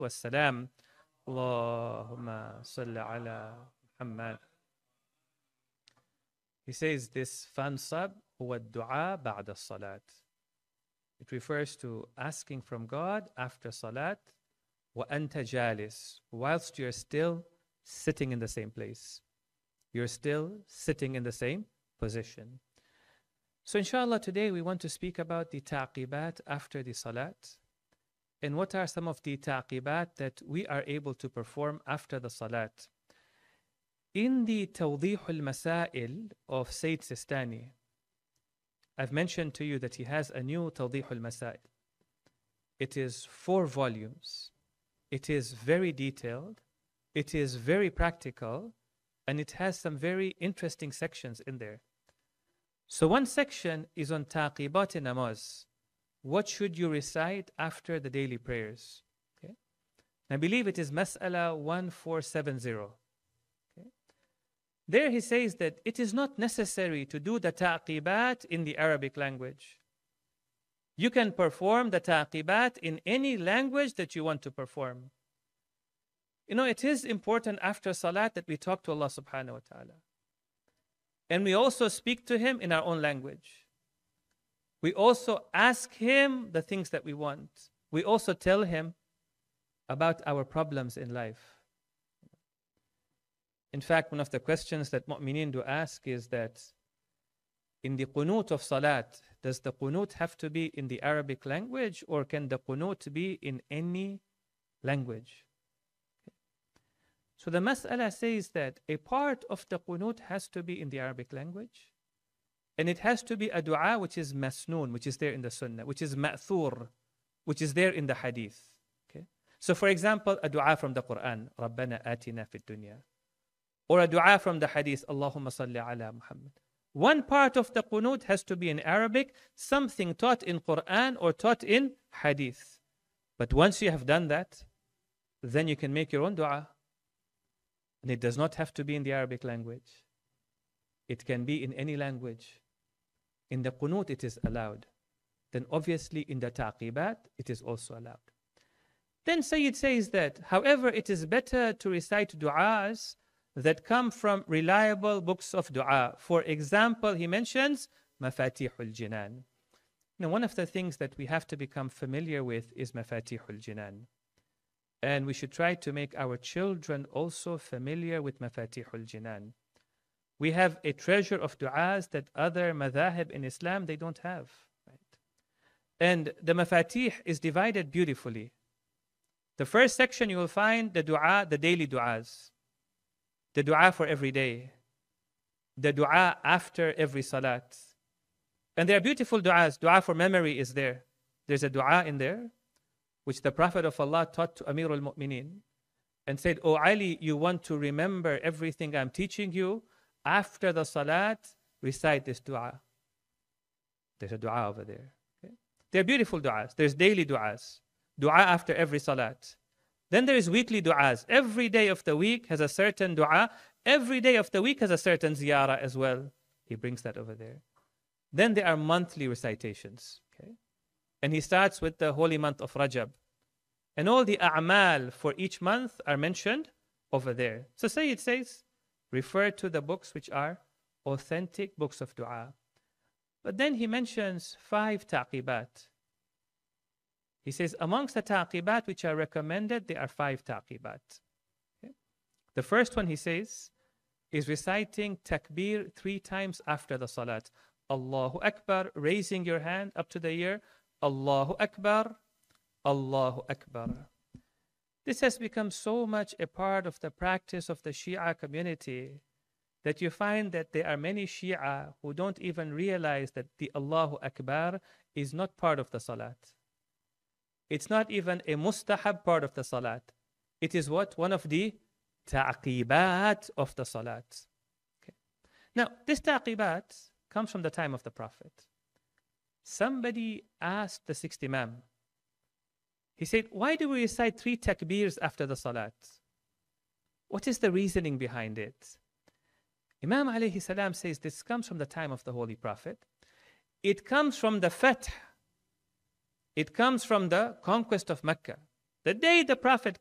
والسلام. اللهم صل على محمد. He says this fansab huwa dua ba'da salat. It refers to asking from God after salat, wa anta jalis, whilst you're still sitting in the same place. You're still sitting in the same position. So inshallah today we want to speak about the taqibat after the salat. And what are some of the taqibat that we are able to perform after the salat? In the Tawdih al-Masail of Sayyid Sistani, I've mentioned to you that he has a new Tawdih al-Masail. It is 4 volumes. It is very detailed. It is very practical. And it has some very interesting sections in there. So one section is on taqibat namaz. What should you recite after the daily prayers? Okay. I believe it is Mas'ala 1470. Okay. There he says that it is not necessary to do the taqibat in the Arabic language. You can perform the taqibat in any language that you want to perform. You know, it is important after salat that we talk to Allah subhanahu wa ta'ala. And we also speak to Him in our own language. We also ask Him the things that we want. We also tell Him about our problems in life. In fact, one of the questions that mu'mineen do ask is that in the qunut of salat, does the qunut have to be in the Arabic language, or can the qunut be in any language? So the mas'ala says that a part of the qunut has to be in the Arabic language, and it has to be a dua which is masnoon, which is there in the sunnah, which is ma'thur, which is there in the hadith. Okay? So for example, a dua from the Quran, Rabbana atina fid dunya, or a dua from the hadith, Allahumma salli ala Muhammad. One part of the qunut has to be in Arabic, something taught in Quran or taught in hadith. But once you have done that, then you can make your own dua. And it does not have to be in the Arabic language. It can be in any language. In the qunut, it is allowed. Then obviously in the taqibat, it is also allowed. Then Sayyid says that, however, it is better to recite du'as that come from reliable books of dua. For example, he mentions Mafatihul Jinan. Now, one of the things that we have to become familiar with is Mafatihul Jinan. And we should try to make our children also familiar with Mafatihul Jinan. We have a treasure of du'as that other madhahib in Islam, they don't have. Right? And the Mafatih is divided beautifully. The first section you will find the dua, the daily du'as. The dua for every day. The dua after every salat. And there are beautiful du'as. Dua for memory is there. There's a dua in there, which the Prophet of Allah taught to Amir al-Mu'mineen and said, "Oh Ali, you want to remember everything I'm teaching you? After the salat, recite this dua." There's a dua over there. Okay? They're beautiful du'as. There's daily du'as. Dua after every salat. Then there is weekly du'as. Every day of the week has a certain dua. Every day of the week has a certain ziyarah as well. He brings that over there. Then there are monthly recitations. Okay? And he starts with the holy month of Rajab. And all the a'mal for each month are mentioned over there. So Sayyid says, refer to the books which are authentic books of dua. But then he mentions 5 taqibat. He says, amongst the taqibat which are recommended, there are 5 taqibat. Okay? The first one, he says, is reciting takbir 3 times after the salat. Allahu Akbar, raising your hand up to the ear. Allahu Akbar, Allahu Akbar. This has become so much a part of the practice of the Shia community that you find that there are many Shia who don't even realize that the Allahu Akbar is not part of the salat. It's not even a mustahab part of the salat. It is what? One of the taqibat of the salat. Okay. Now, this taqibat comes from the time of the Prophet. Somebody asked the 6th Imam. He said, why do we recite 3 takbirs after the salat? What is the reasoning behind it? Imam alayhi salam says this comes from the time of the Holy Prophet. It comes from the fath. It comes from the conquest of Mecca. The day the Prophet